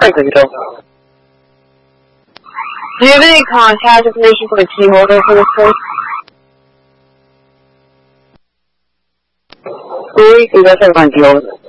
Do you have any contact information for the key holder for this place? We can definitely find key holder.